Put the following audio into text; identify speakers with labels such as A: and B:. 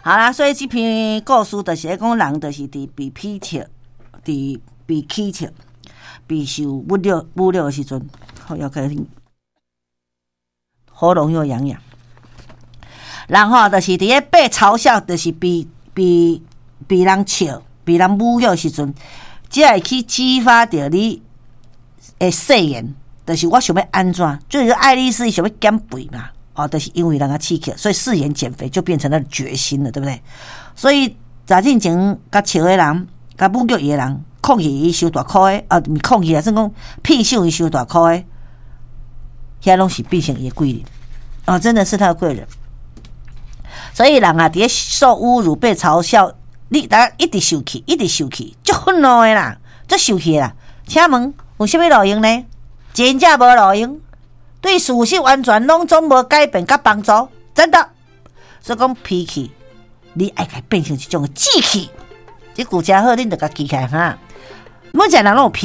A: 好啦，所以这篇故事就是在讲人就是伫被批测、被欺测、被受侮辱的时阵，好要给你喉咙又痒痒。人吼就是伫咧被嘲笑，就是被人笑、被人侮辱的时阵，才会去激发着你的誓言，就是我想要安怎，就是爱丽丝想要减肥嘛。就是因为人家刺激，所以誓言减肥就变成了决心了，对不对？所以早进前甲笑的人、甲侮辱伊的人，抗议伊收大箍的，毋抗议啊，算讲屁秀伊收大箍的，遐拢是变成伊的贵人，真的是他的贵人。所以人啊，伫咧受侮辱、被嘲笑，你大家一直生气，足愤怒的啦，足生气啦。请问有啥物路用呢？真正无路用。对事实完全拢总无改变甲帮助，真的。所以讲脾气，你爱改变成一种志气，这句真好，恁就甲记起来哈。每一个人拢有脾气。